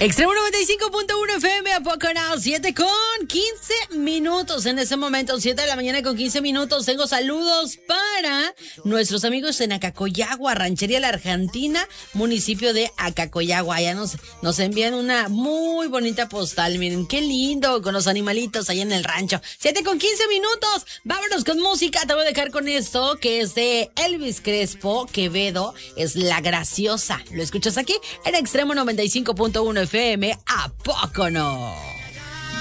Extremo 95.1 FM, ¿a poco no? 7:15 en este momento, 7 de la mañana con 15 minutos. Tengo saludos para nuestros amigos en Acacoyagua, Ranchería La Argentina, municipio de Acacoyagua. Ya nos envían una muy bonita postal. Miren, qué lindo, con los animalitos allá en el rancho. 7:15 minutos. Vámonos con música. Te voy a dejar con esto, que es de Elvis Crespo Quevedo. Es La Graciosa. ¿Lo escuchas aquí? En Extremo 95.1 FM. ¿A poco no?